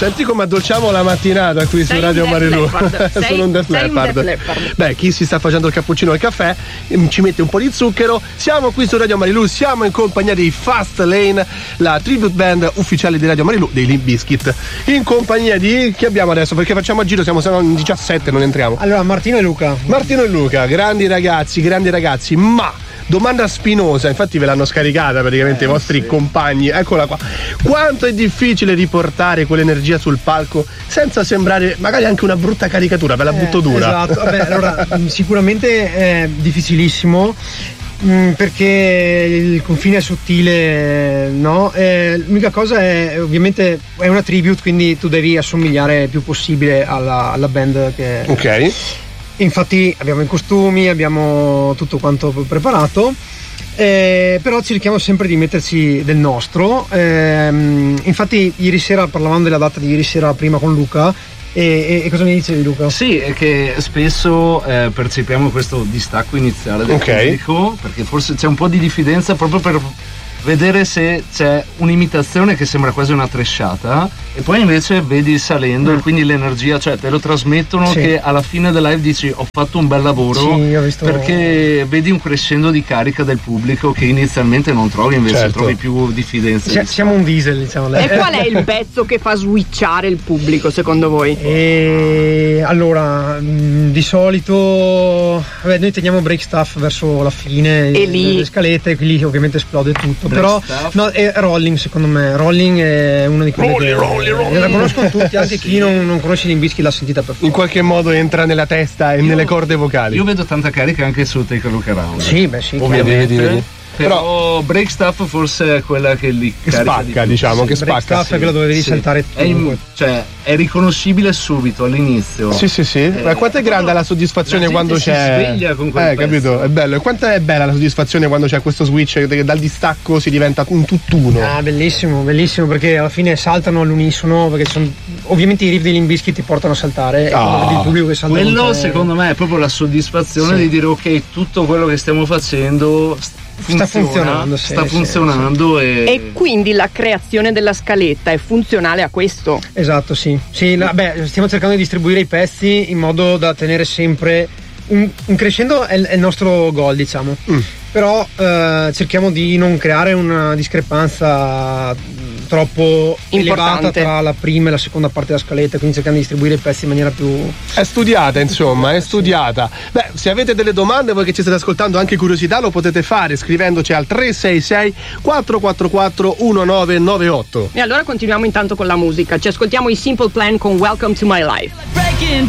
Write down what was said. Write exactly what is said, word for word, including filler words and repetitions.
Senti come addolciamo la mattinata qui sei su Radio Marilù. Sono un Def Leppard. Beh, chi si sta facendo il cappuccino al caffè ci mette un po' di zucchero. Siamo qui su Radio Marilù, siamo in compagnia di Fast Lane, la tribute band ufficiale di Radio Marilù, dei Limp Bizkit. In compagnia di chi abbiamo adesso? Perché facciamo a giro, siamo in diciassette, non entriamo. Allora, Martino e Luca. Martino e Luca, grandi ragazzi, grandi ragazzi, ma domanda spinosa, infatti ve l'hanno scaricata praticamente eh, i vostri sì. compagni, eccola qua. Quanto è difficile riportare quell'energia sul palco senza sembrare magari anche una brutta caricatura, ve la butto eh, dura. Esatto, vabbè, allora sicuramente è difficilissimo mh, perché il confine è sottile, no? Eh, l'unica cosa è ovviamente è una tribute, quindi tu devi assomigliare il più possibile alla, alla band che ok. Infatti abbiamo i costumi, abbiamo tutto quanto preparato, eh, però cerchiamo sempre di metterci del nostro. Eh, infatti ieri sera, parlavamo della data di ieri sera prima con Luca, e, e, e cosa mi dicevi, Luca? Sì, è che spesso eh, percepiamo questo distacco iniziale del okay. pubblico, perché forse c'è un po' di diffidenza proprio per vedere se c'è un'imitazione che sembra quasi una tresciata e poi invece vedi salendo mm. e quindi l'energia, cioè te lo trasmettono sì. che alla fine del live dici ho fatto un bel lavoro sì, ho visto... perché vedi un crescendo di carica del pubblico che inizialmente non trovi, invece certo. trovi più diffidenza. C- siamo un diesel, diciamo. E qual è il pezzo che fa switchare il pubblico secondo voi? E allora di solito vabbè, noi teniamo break stuff verso la fine e lì le scalette, lì ovviamente esplode tutto. Però no, è Rolling, secondo me Rolling è uno di quelli rolling, che rolling, rolling. la conoscono tutti, anche chi non, non conosce Limp Bizkit l'ha sentita per forza. In qualche modo entra nella testa e io, nelle corde vocali. Io vedo tanta carica anche su Take a Look Around. Sì, beh sì, ovviamente. Però Break Stuff forse è quella che li che spacca, di diciamo, sì. che spacca. Break Stuff sì. è quella dove devi sì. saltare è, in, cioè, è riconoscibile subito all'inizio. Sì, sì, sì. Eh, Ma quanto è grande la soddisfazione la quando c'è. Si sveglia con quel Eh, pezzo. capito? È bello. E quanto è bella la soddisfazione quando c'è questo switch che dal distacco si diventa un tutt'uno. Ah, bellissimo, bellissimo, perché alla fine saltano all'unisono, perché sono ovviamente i riff dei Limp Bizkit ti portano a saltare oh. e il pubblico che salta. Quello secondo me è proprio la soddisfazione sì. di dire ok, tutto quello che stiamo facendo Funziona, sta funzionando sì, sta sì, funzionando sì. E... e quindi la creazione della scaletta è funzionale a questo. Esatto, sì, sì la, beh, stiamo cercando di distribuire i pezzi in modo da tenere sempre un, un crescendo è, è il nostro goal, diciamo mm. però eh, cerchiamo di non creare una discrepanza troppo importante, elevata tra la prima e la seconda parte della scaletta, quindi cercando di distribuire i pezzi in maniera più è studiata, insomma, è studiata. Beh, se avete delle domande, voi che ci state ascoltando, anche curiosità, lo potete fare scrivendoci al tre sei sei quattro quattro quattro uno nove nove otto. E allora continuiamo intanto con la musica, ci ascoltiamo i Simple Plan con Welcome to My Life.